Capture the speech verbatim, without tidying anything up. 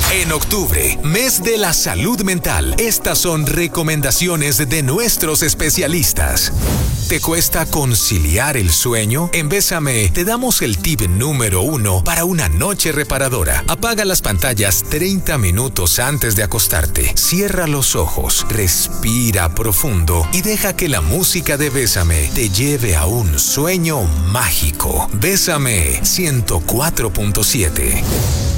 En octubre, mes de la salud mental, estas son recomendaciones de nuestros especialistas. ¿Te cuesta conciliar el sueño? En Bésame te damos el tip número uno para una noche reparadora. Apaga las pantallas treinta minutos antes de acostarte. Cierra los ojos, respira profundo y deja que la música de Bésame te lleve a un sueño mágico. Bésame ciento cuatro punto siete.